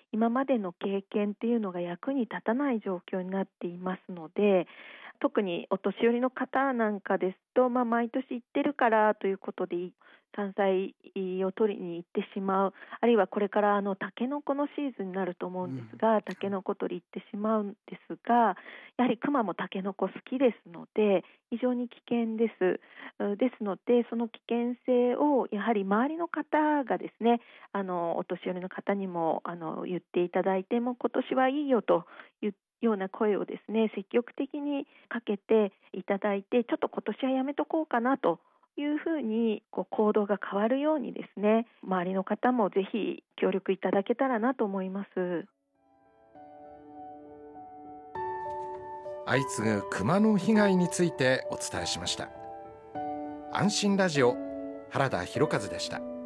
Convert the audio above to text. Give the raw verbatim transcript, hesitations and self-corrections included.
今までの経験っていうのが役に立たない状況になっていますので、特にお年寄りの方なんかですと、まあ、毎年行ってるからということで、山菜を取りに行ってしまう、あるいはこれからあのタケノコのシーズンになると思うんですうん。 が、タケノコ取り行ってしまうんですが、やはりクマもタケノコ好きですので、非常に危険です。うですので、その危険性をやはり周りの方がですね、あのお年寄りの方にもあの言っていただいて、もう今年はいいよというような声をですね、積極的にかけていただいて、ちょっと今年はやめとこうかなというふうにこう行動が変わるようにですね、周りの方もぜひ協力いただけたらなと思います。 相次ぐ熊の被害についてお伝えしました。安心ラジオ、原田博和でした。